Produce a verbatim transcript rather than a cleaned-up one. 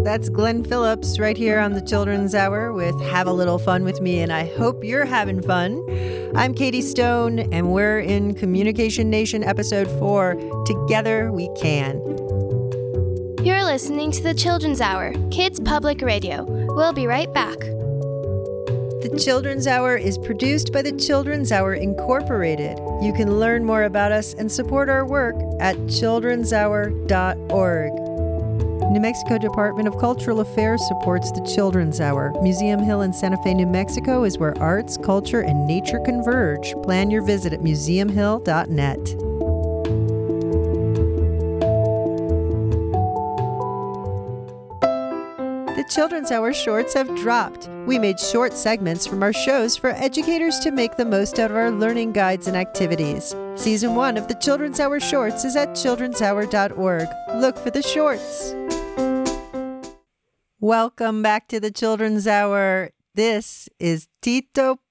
That's Glenn Phillips right here on the Children's Hour with Have a Little Fun with Me, and I hope you're having fun. I'm Katie Stone, and we're in Communication Nation episode four, Together We Can. You're listening to the Children's Hour, Kids Public Radio. We'll be right back. The Children's Hour is produced by the Children's Hour Incorporated. You can learn more about us and support our work at children's hour dot org. New Mexico Department of Cultural Affairs supports the Children's Hour. Museum Hill in Santa Fe, New Mexico is where arts, culture, and nature converge. Plan your visit at museum hill dot net. The Children's Hour shorts have dropped. We made short segments from our shows for educators to make the most out of our learning guides and activities. Season one of the Children's Hour shorts is at children's hour dot org. Look for the shorts. Welcome back to the Children's Hour. This is Tito